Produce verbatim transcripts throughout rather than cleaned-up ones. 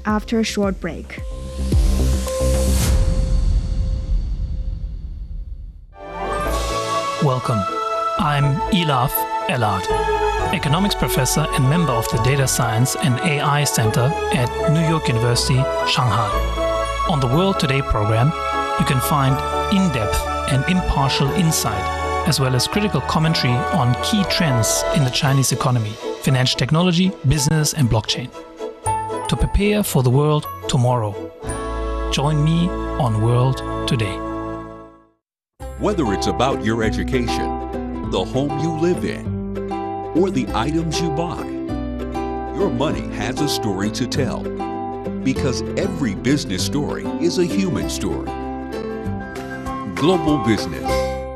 after a short break. Welcome. I'm Elaf Elad, economics professor and member of the Data Science and A I Center at New York University, Shanghai. On the World Today program, you can find in-depth and impartial insight, as well as critical commentary on key trends in the Chinese economy, financial technology, business, and blockchain. To prepare for the world tomorrow, join me on World Today. Whether it's about your education, the home you live in, or the items you buy, your money has a story to tell. Because every business story is a human story. Global Business.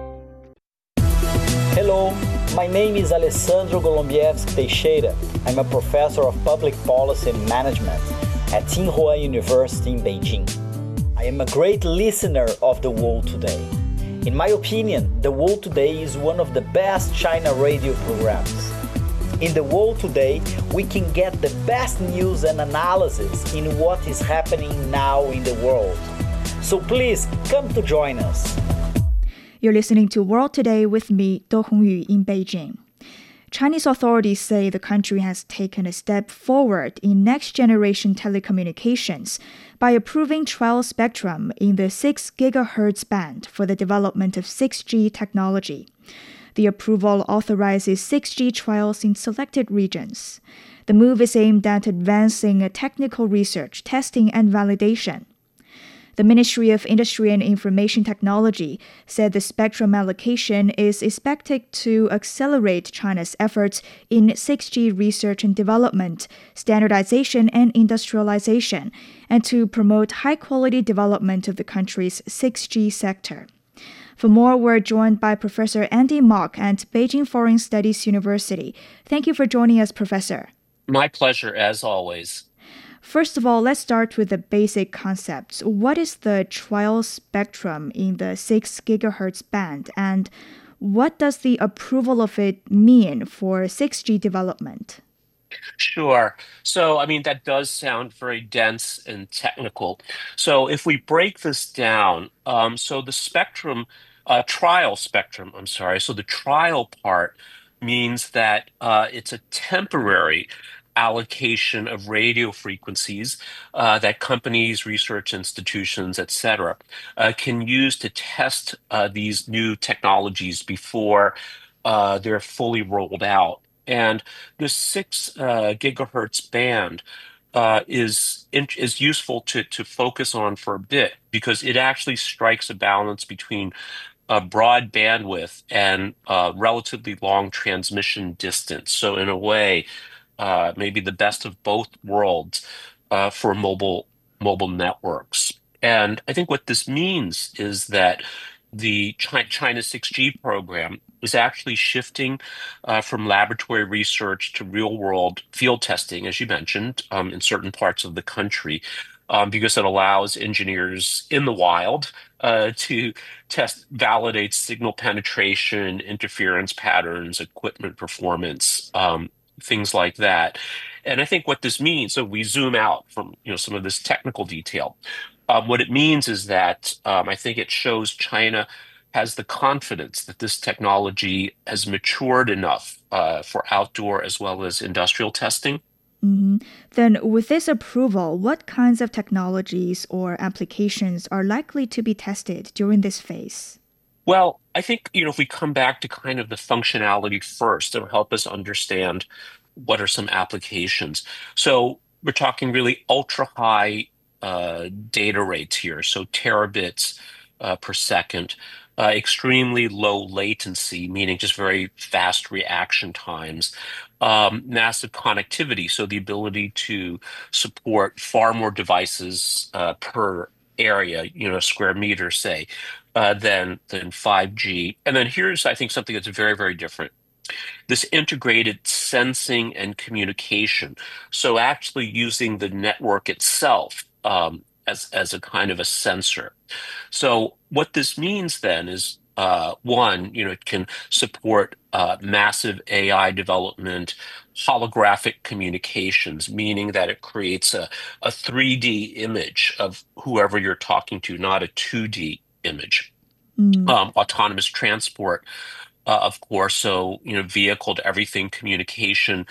Hello, my name is Alessandro Golombieski Teixeira. I'm a professor of public policy and management at Tsinghua University in Beijing. I am a great listener of The World Today. In my opinion, The World Today is one of the best China radio programs. In The World Today, we can get the best news and analysis in what is happening now in the world. So please come to join us. You're listening to World Today with me, Do Hongyu, in Beijing. Chinese authorities say the country has taken a step forward in next-generation telecommunications by approving trial spectrum in the six gigahertz band for the development of six G technology. The approval authorizes six G trials in selected regions. The move is aimed at advancing technical research, testing, and validation. The Ministry of Industry and Information Technology said the spectrum allocation is expected to accelerate China's efforts in six G research and development, standardization, and industrialization, and to promote high-quality development of the country's six G sector. For more, we're joined by Professor Andy Mok at Beijing Foreign Studies University. Thank you for joining us, Professor. My pleasure, as always. First of all, let's start with the basic concepts. What is the trial spectrum in the six gigahertz band, and what does the approval of it mean for six G development? Sure. So, I mean, that does sound very dense and technical. So if we break this down, um, so the spectrum, uh, trial spectrum, I'm sorry, so the trial part means that uh, it's a temporary allocation of radio frequencies uh, that companies, research institutions, et cetera, uh, can use to test uh, these new technologies before uh, they're fully rolled out. And the six uh, gigahertz band uh, is is useful to to focus on for a bit because it actually strikes a balance between a broad bandwidth and uh, relatively long transmission distance. So in a way, uh, maybe the best of both worlds uh, for mobile mobile networks. And I think what this means is that the Chi- China six G program is actually shifting uh, from laboratory research to real-world field testing, as you mentioned, um, in certain parts of the country, um, because it allows engineers in the wild uh, to test, validate signal penetration, interference patterns, equipment performance, um, things like that. And I think what this means, so we zoom out from you know some of this technical detail. Um, what it means is that um, I think it shows China has the confidence that this technology has matured enough uh, for outdoor as well as industrial testing. Mm-hmm. Then with this approval, what kinds of technologies or applications are likely to be tested during this phase? Well, I think, you know, if we come back to kind of the functionality first, it'll help us understand what are some applications. So we're talking really ultra high uh, data rates here, so terabits uh, per second, uh, extremely low latency, meaning just very fast reaction times, um, massive connectivity, so the ability to support far more devices uh, per area, you know, square meter, say, uh, than than five G. And then here's, I think, something that's very, very different. This integrated sensing and communication. So actually using the network itself um, as, as a kind of a sensor. So what this means then is Uh, one, you know, it can support uh, massive A I development, holographic communications, meaning that it creates a, a three D image of whoever you're talking to, not a two D image. Mm. Um, autonomous transport, uh, of course, so, you know, vehicle to everything communication,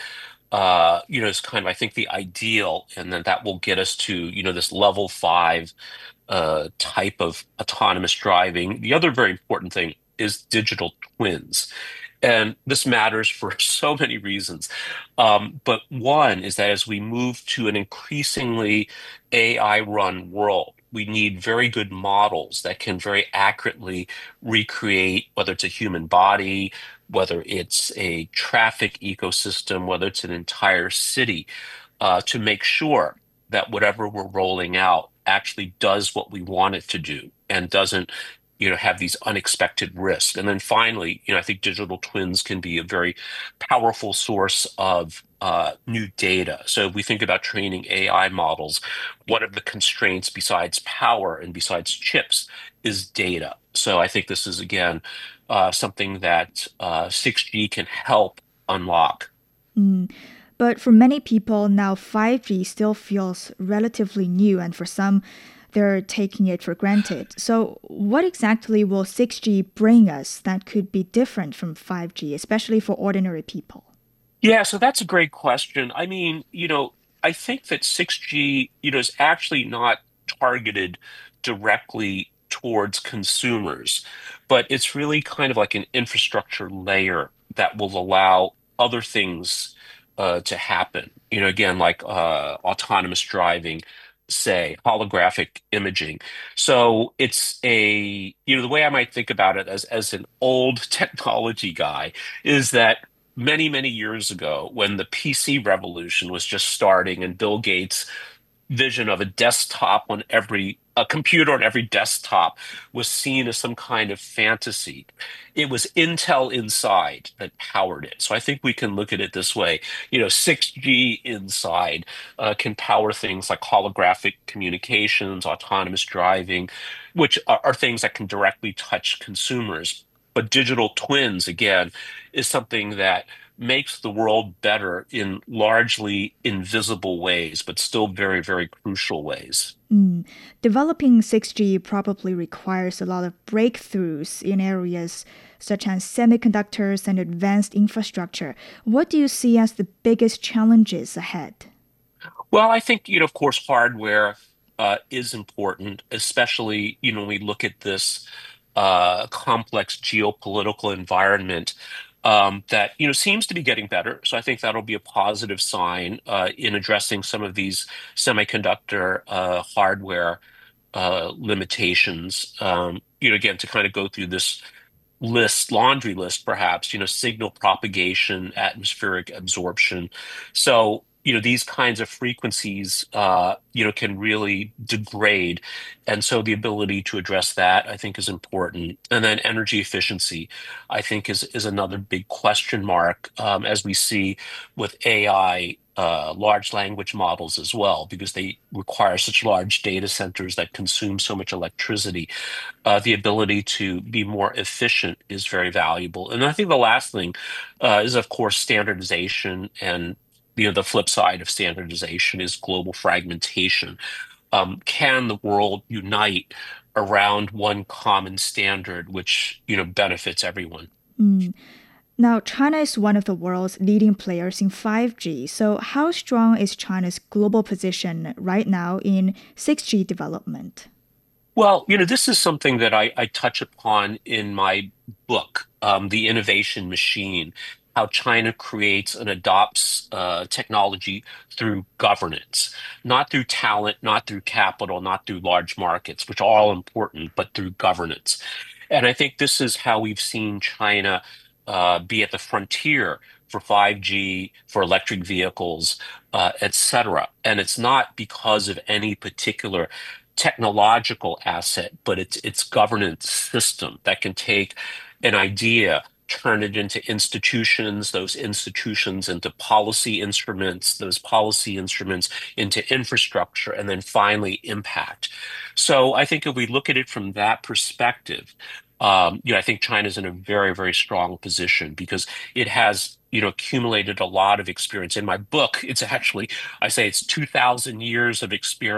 uh, you know, is kind of, I think, the ideal, and then that will get us to, you know, this level five uh, type of autonomous driving. The other very important thing is digital twins. And this matters for so many reasons. Um, but one is that as we move to an increasingly A I run world, we need very good models that can very accurately recreate whether it's a human body, whether it's a traffic ecosystem, whether it's an entire city, uh, to make sure that whatever we're rolling out actually does what we want it to do and doesn't, you know, have these unexpected risks. And then finally, you know, I think digital twins can be a very powerful source of uh, new data. So if we think about training A I models, one of the constraints besides power and besides chips is data. So I think this is, again, uh, something that uh, six G can help unlock. Mm. But for many people now, five G still feels relatively new, and for some, they're taking it for granted. So what exactly will six G bring us that could be different from five G, especially for ordinary people? Yeah, so that's a great question. I mean, you know, I think that six G, you know, is actually not targeted directly towards consumers, but it's really kind of like an infrastructure layer that will allow other things uh, to happen. You know, again, like uh, autonomous driving, say, holographic imaging. So it's a, you know, the way I might think about it as as an old technology guy is that many, many years ago, when the P C revolution was just starting and Bill Gates' vision of a desktop on every a computer on every desktop was seen as some kind of fantasy. It was Intel Inside that powered it. So I think we can look at it this way. You know, six G Inside uh, can power things like holographic communications, autonomous driving, which are, are things that can directly touch consumers. But digital twins, again, is something that makes the world better in largely invisible ways, but still very, very crucial ways. Mm. Developing six G probably requires a lot of breakthroughs in areas such as semiconductors and advanced infrastructure. What do you see as the biggest challenges ahead? Well, I think, you know, of course, hardware uh, is important, especially, you know, when we look at this uh, complex geopolitical environment um, that, you know, seems to be getting better. So I think that'll be a positive sign uh, in addressing some of these semiconductor uh, hardware uh, limitations. Um, you know, again, to kind of go through this list, laundry list, perhaps, you know, signal propagation, atmospheric absorption. So, you know, these kinds of frequencies, uh, you know, can really degrade. And so the ability to address that, I think, is important. And then energy efficiency, I think, is, is another big question mark, um, as we see with A I. Uh, large language models as well, because they require such large data centers that consume so much electricity. Uh, the ability to be more efficient is very valuable. And I think the last thing uh, is, of course, standardization. And you know, the flip side of standardization is global fragmentation. Um, can the world unite around one common standard, which you know benefits everyone? Mm. Now, China is one of the world's leading players in five G. So, how strong is China's global position right now in six G development? Well, you know, this is something that I, I touch upon in my book, um, The Innovation Machine, how China creates and adopts uh, technology through governance, not through talent, not through capital, not through large markets, which are all important, but through governance. And I think this is how we've seen China uh, be at the frontier for five G, for electric vehicles, uh, et cetera. And it's not because of any particular technological asset, but it's its governance system that can take an idea, turn it into institutions, those institutions into policy instruments, those policy instruments into infrastructure, and then finally impact. So I think if we look at it from that perspective, um, you know, I think China's in a very, very strong position because it has, you know, accumulated a lot of experience. In my book, it's actually, I say it's two thousand years of experience